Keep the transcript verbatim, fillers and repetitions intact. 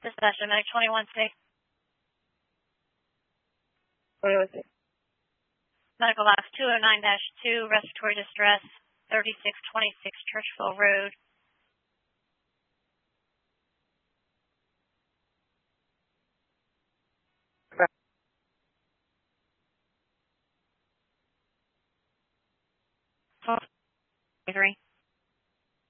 Dispatch to Medic twenty-one C. twenty-one C. Medical box two oh nine dash two, respiratory distress, thirty-six twenty-six Churchville Road. Three.